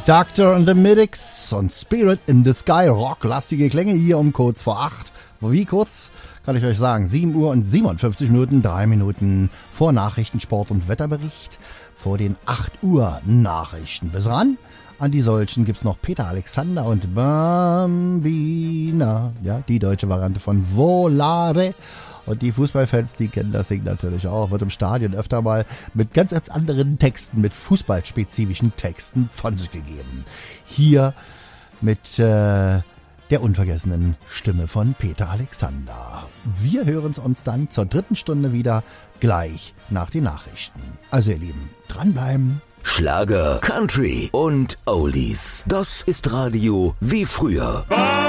Doctor and the Medics und Spirit in the Sky. Rocklastige Klänge hier um kurz vor 8. Wie kurz? Kann ich euch sagen. 7 Uhr und 57 Minuten, 3 Minuten vor Nachrichten, Sport und Wetterbericht. Vor den 8 Uhr Nachrichten. Bis ran. An die solchen gibt's noch Peter Alexander und Bambina. Ja, die deutsche Variante von Volare. Und die Fußballfans, die kennen das Ding natürlich auch. Wird im Stadion öfter mal mit ganz anderen Texten, mit fußballspezifischen Texten von sich gegeben. Hier mit der unvergessenen Stimme von Peter Alexander. Wir hören uns dann zur 3. Stunde wieder, gleich nach den Nachrichten. Also ihr Lieben, dranbleiben. Schlager, Country und Oldies. Das ist Radio wie früher.